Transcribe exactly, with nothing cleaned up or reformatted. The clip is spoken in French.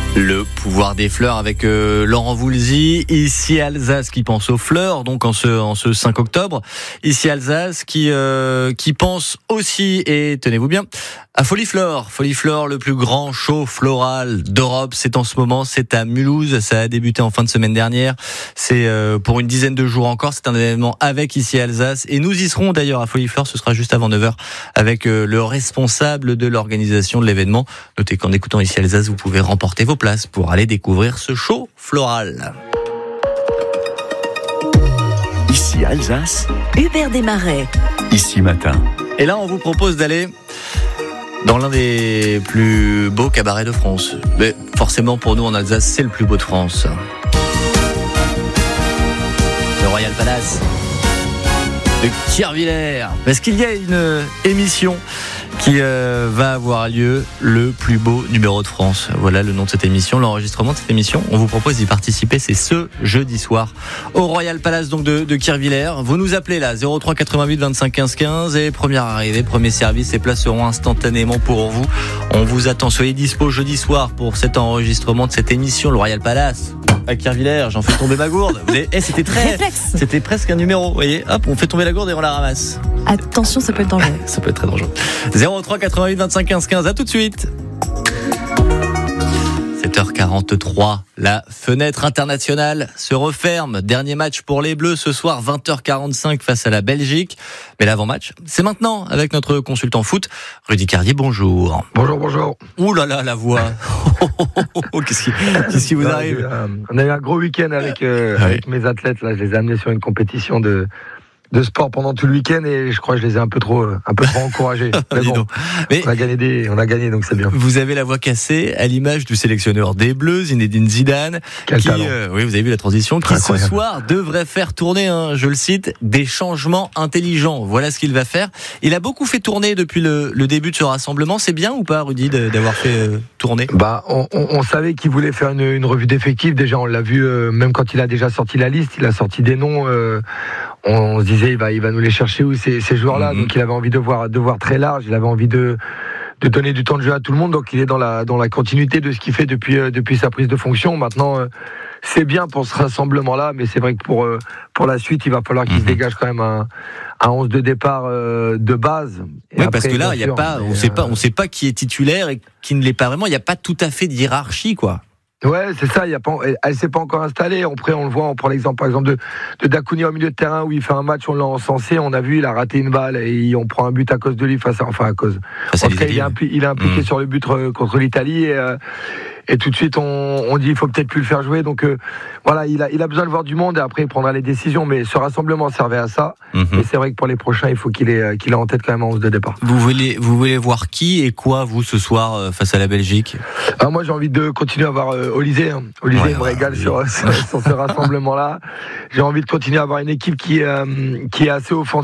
Le pouvoir des fleurs avec euh, Laurent Voulzy, ici Alsace qui pense aux fleurs, donc en ce, en ce cinq octobre. Ici Alsace qui, euh, qui pense aussi, et tenez-vous bien, à Foliflore. Foliflore, le plus grand show floral d'Europe. C'est en ce moment, c'est à Mulhouse. Ça a débuté en fin de semaine dernière. C'est euh, pour une dizaine de jours encore. C'est un événement avec ici Alsace. Et nous y serons d'ailleurs à Foliflore. Ce sera juste avant neuf heures avec euh, le responsable de l'organisation de l'événement. Notez qu'en écoutant ici Alsace, vous pouvez remporter vos places pour aller découvrir ce show floral. Ici Alsace, Hubert Desmarais. Ici Matin. Et là, on vous propose d'aller dans l'un des plus beaux cabarets de France. Mais forcément, pour nous en Alsace, c'est le plus beau de France. Le Royal Palace de Kirchwiller. Parce qu'il y a une émission qui euh, va avoir lieu, le plus beau numéro de France. Voilà le nom de cette émission, l'enregistrement de cette émission. On vous propose d'y participer, c'est ce jeudi soir au Royal Palace donc de, de Kirchwiller. Vous nous appelez là, zéro trois quatre-vingt-huit vingt-cinq quinze quinze et première arrivée, premier service, les places seront instantanément pour vous. On vous attend, soyez dispo jeudi soir pour cet enregistrement de cette émission, le Royal Palace à Kirchwiller. J'en fais tomber ma gourde. Vous avez... eh, c'était très, Réflexe. C'était presque un numéro. Vous voyez, hop, on fait tomber la gourde et on la ramasse. Attention, ça peut être dangereux. Ça peut être très dangereux. zéro trois quatre-vingt-huit vingt-cinq quinze quinze, à tout de suite. sept heures quarante-trois, la fenêtre internationale se referme. Dernier match pour les Bleus ce soir, vingt heures quarante-cinq face à la Belgique. Mais l'avant-match, c'est maintenant avec notre consultant foot, Rudy Cardier, bonjour. Bonjour, bonjour. Ouh là là, la voix. Qu'est-ce qui, qu'est-ce qui vous Non, arrive? euh, On a eu un gros week-end avec, euh, Ouais. avec mes athlètes. Là, je les ai amenés sur une compétition de, de sport pendant tout le week-end et je crois que je les ai un peu trop, un peu trop encouragés. Mais Dis bon, donc. Mais on a gagné des, on a gagné, donc c'est bien. vous avez la voix cassée à l'image du sélectionneur des Bleus, Zinedine Zidane, Quel qui, talent. euh, oui, vous avez vu la transition, qui ce Incroyable. soir devrait faire tourner, hein, je le cite, des changements intelligents. Voilà ce qu'il va faire. Il a beaucoup fait tourner depuis le, le début de ce rassemblement. C'est bien ou pas, Rudy, de- d'avoir fait euh, tourner? Bah, on, on, on savait qu'il voulait faire une, une revue d'effectifs. Déjà, on l'a vu, euh, même quand il a déjà sorti la liste, il a sorti des noms. Euh, on, on se disait, il va, il va nous les chercher où ces, ces joueurs-là. Mhm. Donc, il avait envie de voir, de voir très large. Il avait envie de, de donner du temps de jeu à tout le monde. Donc, il est dans la, dans la continuité de ce qu'il fait depuis, euh, depuis sa prise de fonction. Maintenant, euh, c'est bien pour ce rassemblement-là, mais c'est vrai que pour, euh, pour la suite, il va falloir qu'il Mhm. se dégage quand même un, un onze de départ euh, de base. Et Oui, parce après, que là, bien il y a sûr, pas, on mais, sait pas, euh, on sait pas qui est titulaire et qui ne l'est pas vraiment. Il n'y a pas tout à fait de hiérarchie, quoi. Ouais, c'est ça. Il y a pas, elle s'est pas encore installée. Après, on le voit. On prend l'exemple, par exemple, de, de Dacouni au milieu de terrain où il fait un match, on l'a encensé. On a vu, il a raté une balle et on prend un but à cause de lui face à, enfin à cause. Face à En tout cas, il est, l'Italie. impli- il est impliqué Mmh. sur le but euh, contre l'Italie et, euh, et tout de suite on, on dit il faut peut-être plus le faire jouer. Donc euh, voilà, il a, il a besoin de voir du monde et après il prendra les décisions. Mais ce rassemblement servait à ça. Mhm. Et c'est vrai que pour les prochains, il faut qu'il ait, qu'il ait en tête quand même un onze de départ. Vous voulez, vous voulez voir qui et quoi, vous, ce soir, euh, face à la Belgique? Alors moi, j'ai envie de continuer à voir euh, Olysée. Hein. Olysée Ouais, me ouais, régale oui. sur, sur, sur ce rassemblement-là. J'ai envie de continuer à avoir une équipe qui, euh, qui est assez offensive.